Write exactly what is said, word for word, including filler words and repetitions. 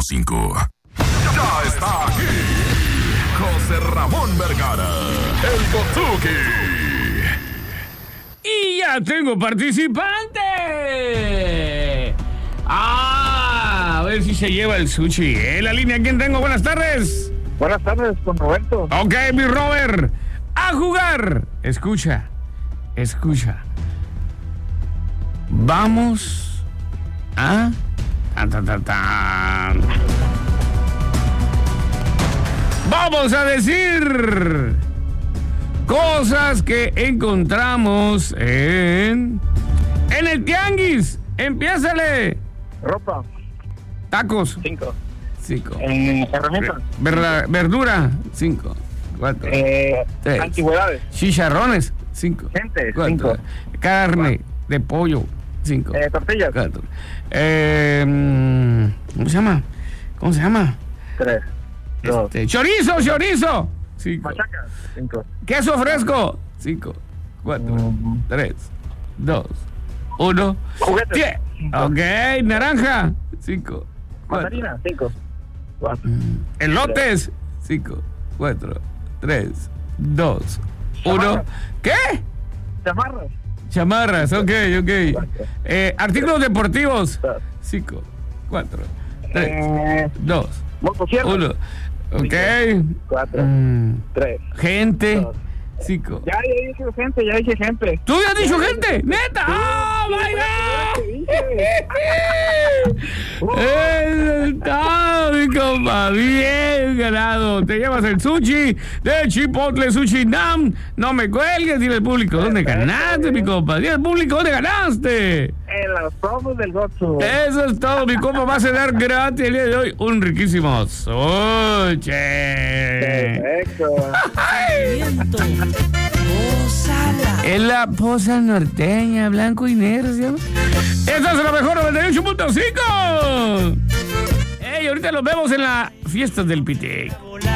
cinco. Ya está aquí José Ramón Vergara, el Botuki. Y ya tengo participante. Ah, a ver si se lleva el sushi. En la línea, ¿quién tengo? Buenas tardes. Buenas tardes, con Roberto. Ok, mi Robert. A jugar. Escucha, escucha. Vamos a... Tan, tan, tan, tan. Vamos a decir cosas que encontramos en... En el tianguis. Empiézale. Ropa. Tacos. Cinco. Cinco. Eh, herramientas. Ver- verdura. Cinco. Cuatro. Eh, Tres. antigüedades. Chicharrones. Cinco. Gente. Cuatro. Cinco. Carne de pollo. Cinco. Eh, tortillas. Cuatro. Eh, mm, ¿Cómo se llama? ¿Cómo se llama? Tres. Dos. Este, chorizo, chorizo. Cinco. Machacas. Cinco. Queso fresco. Cinco. Cuatro. Mm. Tres. Dos. Uno. Juguetes. Diez. Ok. Naranja. Cinco. Cuatro. Mandarina. Cinco. Cuatro. Elotes. Cinco. Cuatro. Tres. Dos. Uno. Chamarras. ¿Qué? Chamarras. Chamarras, ok, ok. Cuatro. Eh, artículos deportivos. Dos. Cinco, cuatro, tres, Eh, dos, motosierra. uno. Ok. Cuatro. Mm, Tres. gente. Dos. Cinco. Ya, ya dije gente, ya dije gente. ¿Tú ya has dicho gente? ¡Neta! ¡Oh, my God! ¡Está, mi compa! Bien ganado. Te llevas el sushi de Chipotle Sushi Nam. No me cuelgues. Dile al público dónde ganaste, mi compa. Dile al público dónde ganaste. En los promos del Gotsu. Eso es todo, mi compa. Va a cenar gratis el día de hoy un riquísimo sushi. Perfecto. En la poza norteña, blanco y negro, ¿sí? Esta es la mejor noventa y ocho punto cinco. Ey, ahorita nos vemos en la fiesta del Pitec.